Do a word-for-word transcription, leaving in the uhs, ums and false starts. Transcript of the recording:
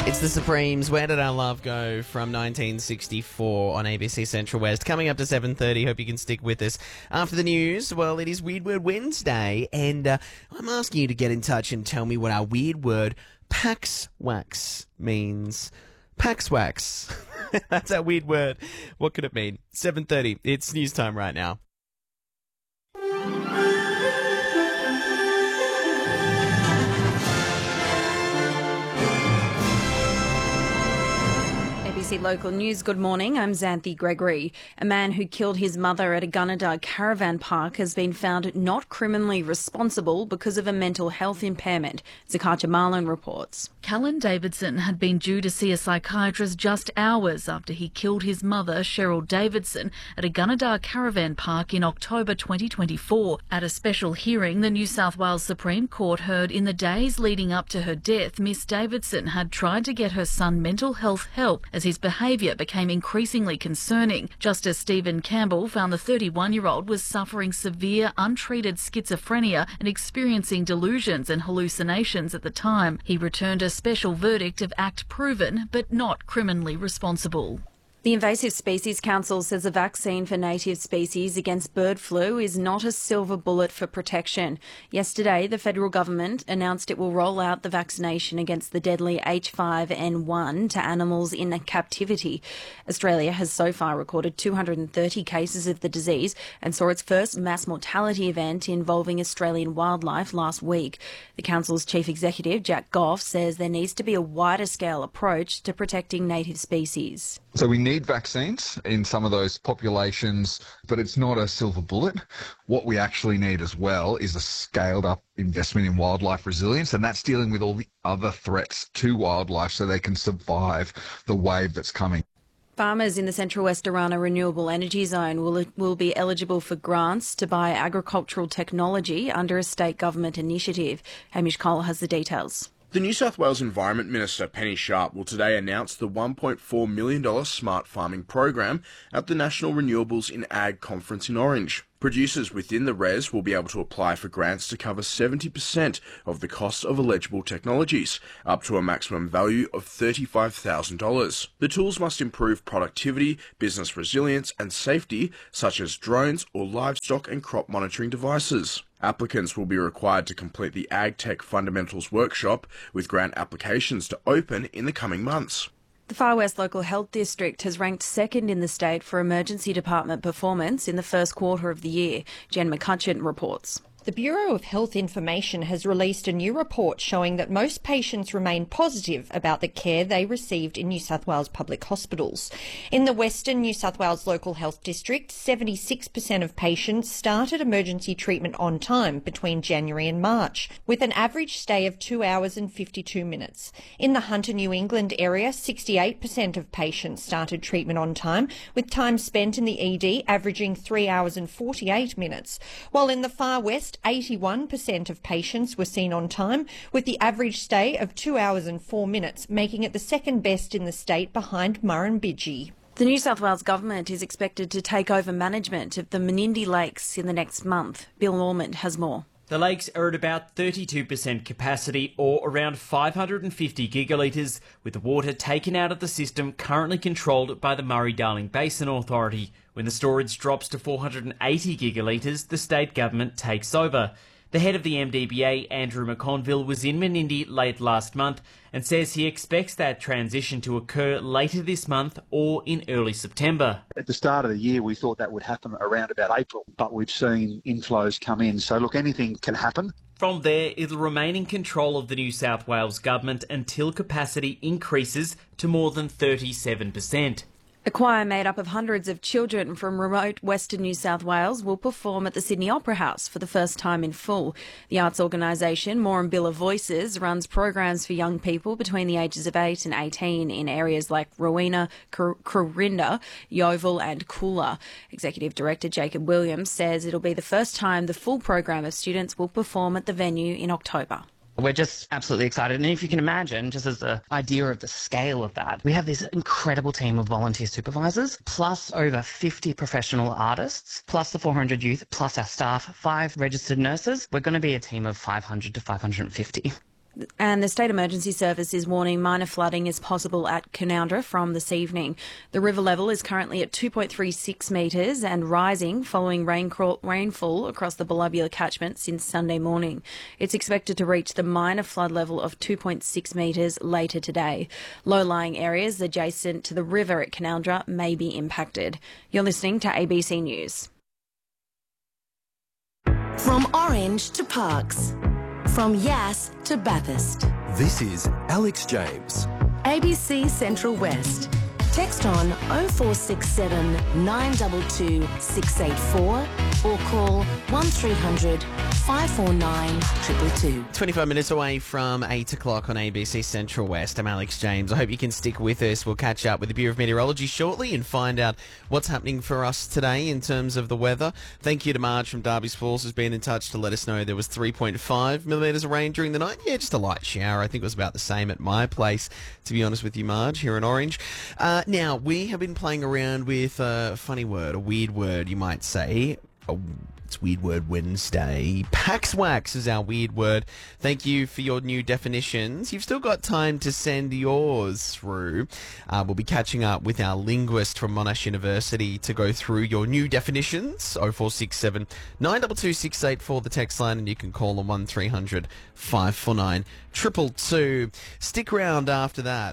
It's the Supremes, Where Did Our Love Go, from nineteen sixty-four on A B C Central West. Coming up to seven thirty, hope you can stick with us. After the news, well, it is Weird Word Wednesday, and uh, I'm asking you to get in touch and tell me what our weird word Pax Wax means. Pax Wax. That's our weird word. What could it mean? seven thirty, it's news time right now. A B C Local News, good morning. I'm Xanthi Gregory. A man who killed his mother at a Gunnedah caravan park has been found not criminally responsible because of a mental health impairment. Zakatcha Marlin reports. Callan Davidson had been due to see a psychiatrist just hours after he killed his mother, Cheryl Davidson, at a Gunnedah caravan park in October twenty twenty-four. At a special hearing, the New South Wales Supreme Court heard in the days leading up to her death, Miss Davidson had tried to get her son mental health help as his behaviour became increasingly concerning. Justice Stephen Campbell found the thirty-one-year-old was suffering severe, untreated schizophrenia and experiencing delusions and hallucinations at the time. He returned a special verdict of act proven but not criminally responsible. The Invasive Species Council says a vaccine for native species against bird flu is not a silver bullet for protection. Yesterday, the federal government announced it will roll out the vaccination against the deadly H five N one to animals in captivity. Australia has so far recorded two hundred thirty cases of the disease and saw its first mass mortality event involving Australian wildlife last week. The council's chief executive, Jack Goff, says there needs to be a wider scale approach to protecting native species. So we need vaccines in some of those populations, but it's not a silver bullet. What we actually need as well is a scaled up investment in wildlife resilience, and that's dealing with all the other threats to wildlife so they can survive the wave that's coming. Farmers in the Central West Orana Renewable Energy Zone will, will be eligible for grants to buy agricultural technology under a state government initiative. Hamish Cole has the details. The New South Wales Environment Minister, Penny Sharp, will today announce the one point four million dollars Smart Farming Program at the National Renewables in Ag Conference in Orange. Producers within the R E S will be able to apply for grants to cover seventy percent of the cost of eligible technologies, up to a maximum value of thirty-five thousand dollars. The tools must improve productivity, business resilience and safety, such as drones or livestock and crop monitoring devices. Applicants will be required to complete the AgTech Fundamentals Workshop, with grant applications to open in the coming months. The Far West Local Health District has ranked second in the state for emergency department performance in the first quarter of the year. Jen McCutcheon reports. The Bureau of Health Information has released a new report showing that most patients remain positive about the care they received in New South Wales public hospitals. In the Western New South Wales Local Health District, seventy-six percent of patients started emergency treatment on time between January and March, with an average stay of two hours and fifty-two minutes. In the Hunter New England area, sixty-eight percent of patients started treatment on time, with time spent in the E D averaging three hours and forty-eight minutes, while in the Far West, eighty-one percent of patients were seen on time, with the average stay of two hours and four minutes, making it the second best in the state behind Murrumbidgee. The New South Wales Government is expected to take over management of the Menindee Lakes in the next month. Bill Ormond has more. The lakes are at about thirty-two percent capacity, or around five hundred fifty gigalitres, with the water taken out of the system currently controlled by the Murray-Darling Basin Authority. When the storage drops to four hundred eighty gigalitres, the state government takes over. The head of the M D B A, Andrew McConville, was in Menindee late last month and says he expects that transition to occur later this month or in early September. At the start of the year, we thought that would happen around about April, but we've seen inflows come in. So, look, anything can happen. From there, it'll remain in control of the New South Wales Government until capacity increases to more than thirty-seven percent. A choir made up of hundreds of children from remote Western New South Wales will perform at the Sydney Opera House for the first time in full. The arts organisation Moranbilla Voices runs programs for young people between the ages of eight and eighteen in areas like Rowena, Corinda, Yeovil and Coolah. Executive Director Jacob Williams says it'll be the first time the full program of students will perform at the venue in October. We're just absolutely excited. And if you can imagine, just as an idea of the scale of that, we have this incredible team of volunteer supervisors, plus over fifty professional artists, plus the four hundred youth, plus our staff, five registered nurses. We're going to be a team of five hundred to five hundred fifty. And the State Emergency Service is warning minor flooding is possible at Canowindra from this evening. The river level is currently at two point three six metres and rising following rainfall, rainfall across the Belubula catchment since Sunday morning. It's expected to reach the minor flood level of two point six metres later today. Low-lying areas adjacent to the river at Canowindra may be impacted. You're listening to A B C News. From Orange to Parkes. From Yass to Bathurst. This is Alex James. A B C Central West. Text on oh four six seven, nine two two, six eight four or call one three hundred, five four nine, two two two. twenty-five minutes away from eight o'clock on A B C Central West. I'm Alex James. I hope you can stick with us. We'll catch up with the Bureau of Meteorology shortly and find out what's happening for us today in terms of the weather. Thank you to Marge from Derby's Falls, who's been in touch to let us know there was three point five millimetres of rain during the night. Yeah, just a light shower. I think it was about the same at my place, to be honest with you, Marge, here in Orange. Uh, now, we have been playing around with a funny word, a weird word, you might say. Oh, it's Weird Word Wednesday. Paxwax is our weird word. Thank you for your new definitions. You've still got time to send yours through. Uh, we'll be catching up with our linguist from Monash University to go through your new definitions. oh four six seven, nine two two, six eight four, the text line, and you can call on one three hundred, five four nine, two two two. Stick around after that.